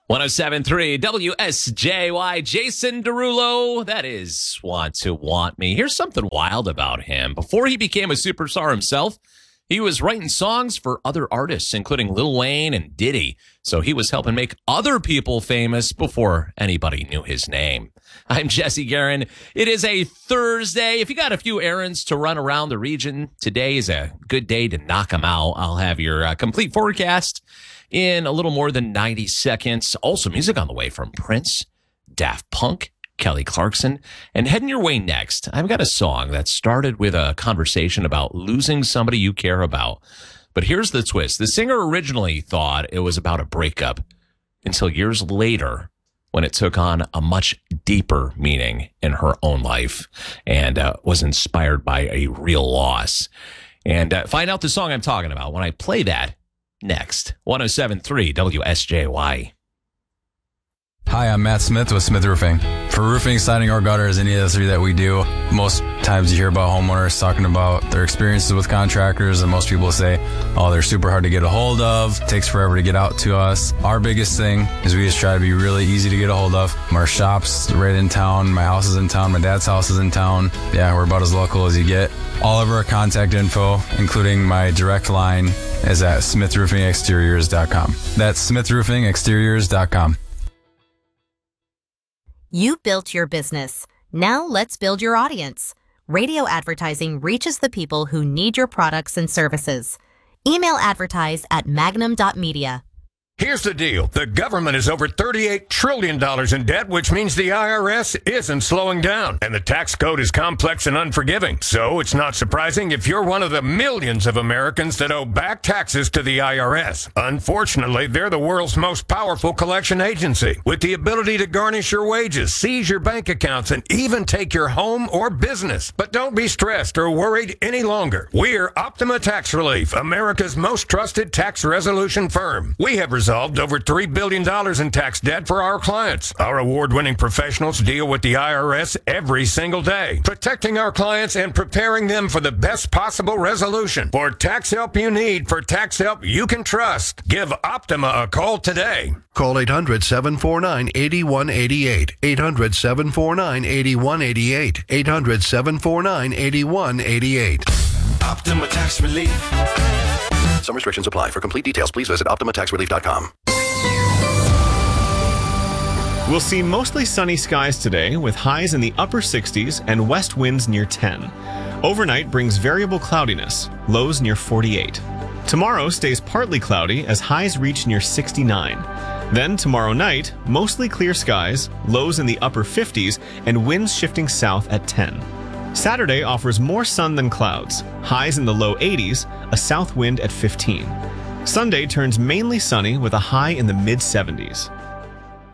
107.3 WSJY, Jason Derulo. That is Want to Want Me. Here's something wild about him. Before he became a superstar himself, he was writing songs for other artists, including Lil Wayne and Diddy. So he was helping make other people famous before anybody knew his name. I'm Jesse Guerin. It is a Thursday. If you got a few errands to run around the region, today is a good day to knock them out. I'll have your complete forecast in a little more than 90 seconds. Also, music on the way from Prince, Daft Punk, Kelly Clarkson. And heading your way next, I've got a song that started with a conversation about losing somebody you care about. But here's the twist. The singer originally thought it was about a breakup until years later when it took on a much deeper meaning in her own life and was inspired by a real loss. And find out the song I'm talking about when I play that next. 107.3 WSJY. Hi, I'm Matt Smith with Smith Roofing. For roofing, siding, or gutters, any of the three that we do, most times you hear about homeowners talking about their experiences with contractors, and most people say, oh, they're super hard to get a hold of, takes forever to get out to us. Our biggest thing is we just try to be really easy to get a hold of. Our shop's right in town, my house is in town, my dad's house is in town. Yeah, we're about as local as you get. All of our contact info, including my direct line, is at smithroofingexteriors.com. That's smithroofingexteriors.com. You built your business. Now let's build your audience. Radio advertising reaches the people who need your products and services. Email advertise at magnum.media. Here's the deal. The government is over $38 trillion in debt, which means the IRS isn't slowing down. And the tax code is complex and unforgiving. So it's not surprising if you're one of the millions of Americans that owe back taxes to the IRS. Unfortunately, they're the world's most powerful collection agency, with the ability to garnish your wages, seize your bank accounts, and even take your home or business. But don't be stressed or worried any longer. We're Optima Tax Relief, America's most trusted tax resolution firm. We have resolved over $3 billion in tax debt for our clients. Our award-winning professionals deal with the IRS every single day, protecting our clients and preparing them for the best possible resolution. For tax help you need, for tax help you can trust, give Optima a call today. Call 800-749-8188. 800-749-8188. 800-749-8188. Optima Tax Relief. Some restrictions apply. For complete details, please visit OptimaTaxRelief.com. We'll see mostly sunny skies today with highs in the upper 60s and west winds near 10. Overnight brings variable cloudiness, lows near 48. Tomorrow stays partly cloudy as highs reach near 69. Then tomorrow night, mostly clear skies, lows in the upper 50s, and winds shifting south at 10. Saturday offers more sun than clouds, highs in the low 80s, a south wind at 15. Sunday turns mainly sunny with a high in the mid-70s.